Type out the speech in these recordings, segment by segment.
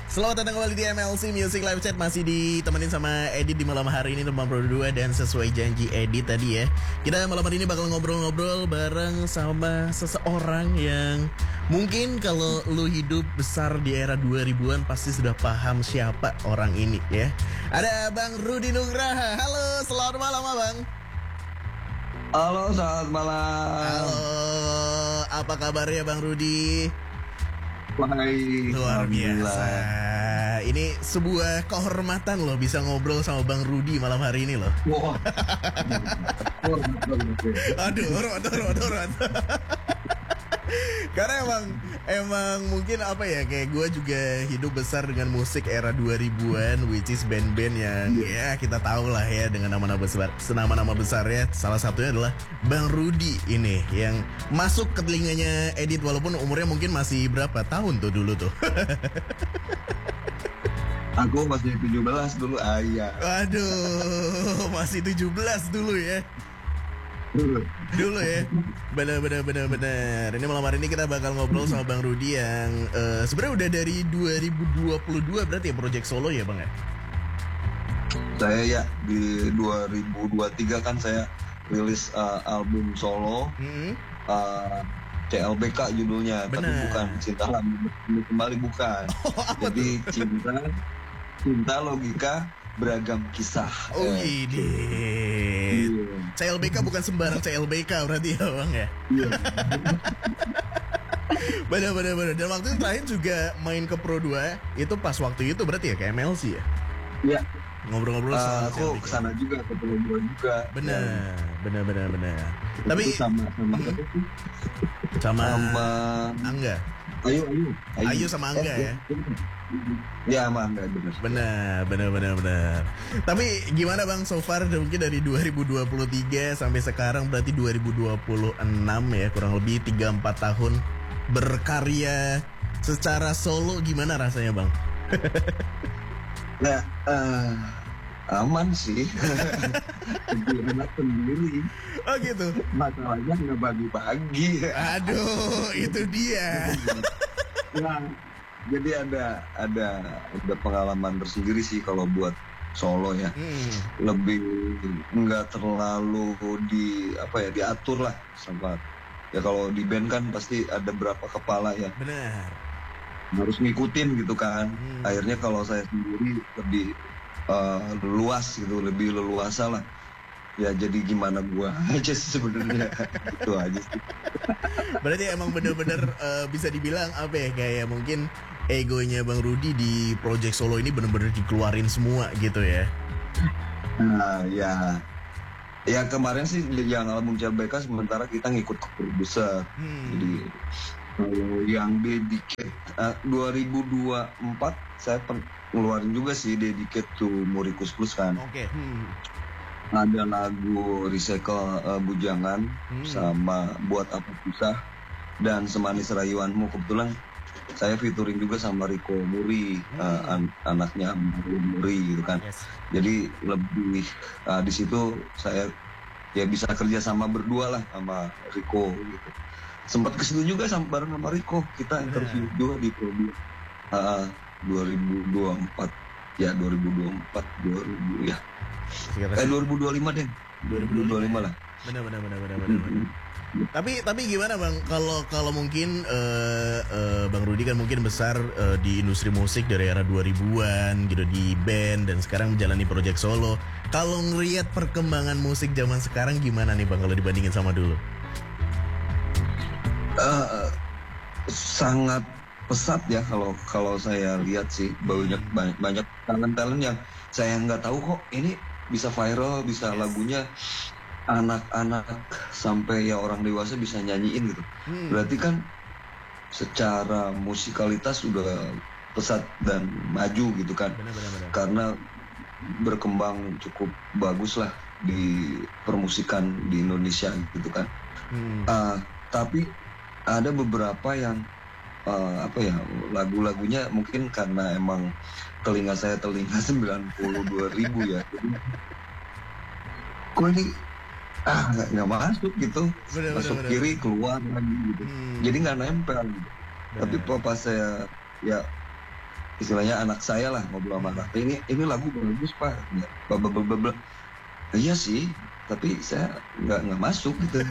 Selamat datang kembali di MLC Music Live Chat. Masih ditemenin sama Edit di malam hari ini, teman Pro 2. Dan sesuai janji Edit tadi ya, kita malam hari ini bakal ngobrol-ngobrol bareng sama seseorang yang mungkin kalau lu hidup besar di era 2000-an pasti sudah paham siapa orang ini ya. Ada Bang Rudy Nugraha. Halo, selamat malam Abang. Halo, selamat malam. Halo, apa kabarnya Bang Rudy? Baik, Luar biasa. Ini sebuah kehormatan loh bisa ngobrol sama Bang Rudy malam hari ini loh. Wah. Aduh, dorot. Karena emang mungkin apa ya, kayak gue juga hidup besar dengan musik era 2000-an, which is band-band yang ya kita tahu lah ya dengan nama-nama besarnya. Salah satunya adalah Bang Rudy ini yang masuk ke telinganya Edit walaupun umurnya mungkin masih berapa tahun tuh dulu tuh. Aku masih 17 dulu, ayah. Waduh, masih 17 dulu ya. Dulu ya. Benar. Ini malam hari ini kita bakal ngobrol sama Bang Rudy yang sebenarnya udah dari 2022 berarti ya project solo ya Bang ya? Saya ya di 2023 kan saya rilis album solo. CLBK judulnya, bener. Tapi bukan Cinta Kembali bukan. Jadi cinta logika beragam kisah. Oh ini CLBK bukan sembarang CLBK berarti ya Bang ya? Iya. Bener. Dan waktu itu terakhir juga main ke Pro 2 itu pas waktu itu berarti ya ke MLC ya? Iya. Ngobrol-ngobrol soal aku CLBK. kesana juga, ke Pro 2 juga. Bener. Tapi sama Angga. Ayu sama Angga ya? Ya sama Angga, Benar. Tapi gimana Bang so far mungkin dari 2023 sampai sekarang berarti 2026 ya, kurang lebih 3-4 tahun berkarya secara solo, gimana rasanya Bang? Ya aman sih. Enak sendiri. Oh gitu. Masalahnya nggak bagi-bagi. Aduh, itu dia. Nah, jadi ada pengalaman tersendiri sih kalau buat solo ya. Lebih nggak terlalu diatur lah sama. Ya kalau di band kan pasti ada berapa kepala ya. Benar. Harus ngikutin gitu kan. Akhirnya kalau saya sendiri lebih luas gitu, lebih leluasa lah. Ya jadi gimana gua aja sih sebenarnya. Itu aja sih. Berarti emang bener-bener bisa dibilang apa ya, kayak mungkin egonya Bang Rudy di project solo ini bener-bener dikeluarin semua gitu ya. Nah ya kemarin sih yang album CLBK sementara kita ngikut ke produser. Jadi kalau yang dedicate 2024 saya ngeluarin juga sih dedicate to Murikus Plus kan. Oke. Ada lagu Recycle Bujangan sama Buat Apa Susah dan Semanis Rayuanmu. Kebetulan saya featuring juga sama Rico Muri, anaknya Muri gitu kan. Yes. Jadi lebih di situ saya ya bisa kerja sama berdua lah sama Rico gitu. Sempat ke situ juga bareng sama Rico, kita interview juga di Pro 2024 ya 2025 deh 2025 lah. Benar. Tapi gimana Bang, kalau mungkin Bang Rudy kan mungkin besar di industri musik dari era 2000-an gitu di band dan sekarang menjalani project solo. Kalau ngelihat perkembangan musik zaman sekarang gimana nih Bang kalau dibandingin sama dulu? Sangat pesat ya kalau saya lihat sih, banyak talent yang saya nggak tahu kok ini bisa viral, bisa lagunya anak-anak sampai ya orang dewasa bisa nyanyiin gitu. Berarti kan secara musikalitas udah pesat dan maju gitu kan. Benar. Karena berkembang cukup bagus lah di permusikan di Indonesia gitu kan. Tapi ada beberapa yang lagu-lagunya mungkin karena emang telinga 92.000 ya. Jadi, kok ini nggak masuk gitu. Masuk kiri keluar lagi gitu. Jadi nggak nempel gitu. Tapi pas saya ya istilahnya anak saya lah ngobrol sama anak, ini lagu bagus Pak, ya, bla. Iya sih, tapi saya nggak masuk gitu.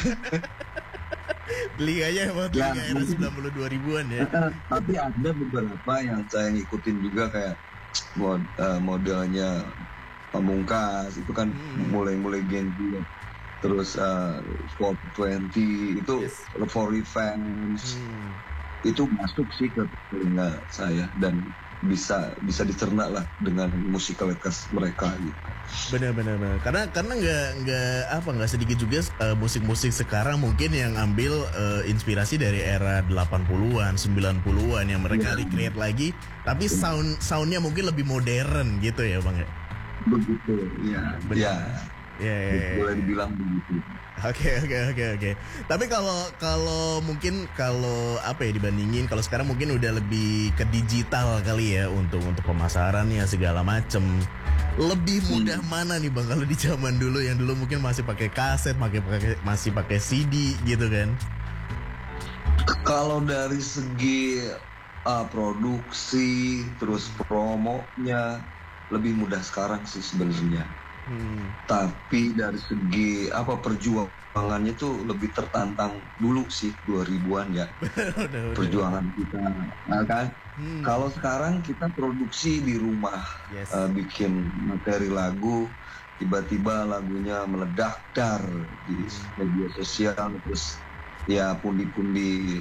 Telinganya emang Ya, telinga era 92 ribuan ya. tapi ada beberapa yang saya ngikutin juga kayak modelnya Pamungkas itu kan mulai Gen Z ya. Terus 420 itu Yes. For Revenge itu masuk sih ke telinga saya dan bisa dicerna lah dengan musikalitas mereka gitu. Benar. Karena nggak sedikit juga musik-musik sekarang mungkin yang ambil inspirasi dari era 80-an, 90-an yang mereka recreate lagi, tapi soundnya mungkin lebih modern gitu ya Bang ya. Begitu, ya. Benar. Ya. Boleh dibilang begitu. Oke. Tapi kalau mungkin apa ya dibandingin kalau sekarang mungkin udah lebih ke digital kali ya untuk pemasarannya segala macem. Lebih mudah mana nih Bang kalau di zaman dulu yang dulu mungkin masih pakai kaset, masih pakai CD gitu kan? Kalau dari segi produksi terus promonya lebih mudah sekarang sih sebenarnya. Tapi dari segi perjuangannya tuh lebih tertantang dulu sih 2000-an ya. Perjuangan kita, nah kan? Kalau sekarang kita produksi di rumah, Yes. bikin materi lagu, tiba-tiba lagunya meledak dar di media sosial, terus ya pundi-pundi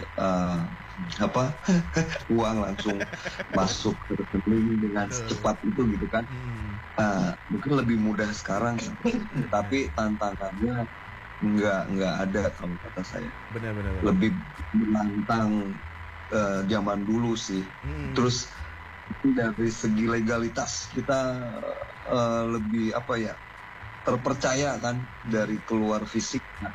uang langsung masuk ke rekening dengan secepat itu gitu kan. Mungkin lebih mudah sekarang, tapi tantangannya nggak ada kalau kata saya. Benar. Lebih menantang zaman dulu sih. Terus dari segi legalitas kita lebih terpercaya kan dari keluar fisiknya,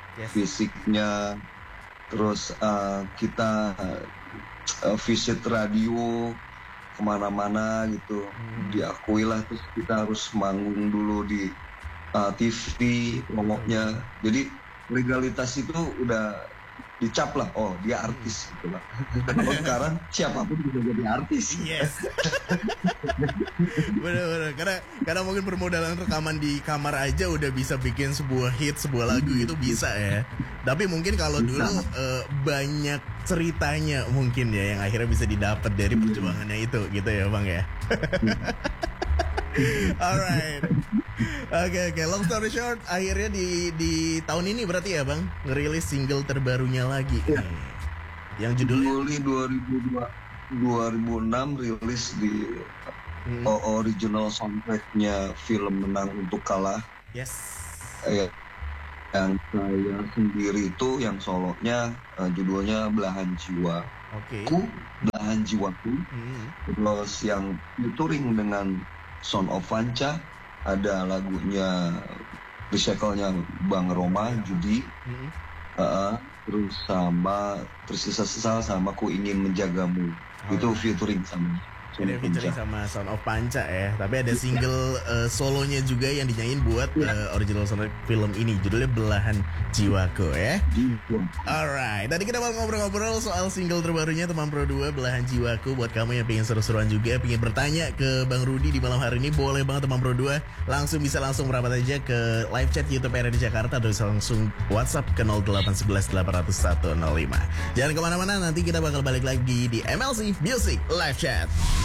terus kita visit radio kemana-mana gitu, diakui lah, terus kita harus manggung dulu di TV promonya, jadi legalitas itu udah dicap lah, oh dia artis gitu lah. Kalau sekarang siapapun bisa jadi artis. Yes. Benar. Karena mungkin permodalan rekaman di kamar aja udah bisa bikin sebuah hit, sebuah lagu itu bisa ya. Tapi mungkin kalau dulu banyak ceritanya mungkin ya yang akhirnya bisa didapat dari perjuangannya itu gitu ya Bang ya. Alright. Oke. Long story short, akhirnya di tahun ini berarti ya Bang ngerilis single terbarunya lagi. Yang judulnya Juli 2006 rilis di original soundtracknya film Menang Untuk Kalah. Yes. Yang saya sendiri itu yang solonya judulnya Belahan Jiwa. Oke. Belahan Jiwaku. Terus yang featuring dengan Son of Vanca, ada lagunya recycle-nya Bang Roma, Judi. Terus Tersisa-sisa sama Ku Ingin Menjagamu. Itu featuring sama Ada featuring sama Son of Panca ya. Tapi ada single solonya juga yang dinyanyiin buat original soundtrack film ini. Judulnya Belahan Jiwaku ya. Alright, tadi kita mau ngobrol-ngobrol soal single terbarunya Teman Pro 2 Belahan Jiwaku. Buat kamu yang pengen seru-seruan juga, pengen bertanya ke Bang Rudy di malam hari ini, boleh banget Teman Pro 2 langsung merapat aja ke live chat YouTube RRI Jakarta atau bisa langsung WhatsApp ke 0811 800 105. Jangan kemana-mana, nanti kita bakal balik lagi di MLC Music Live Chat.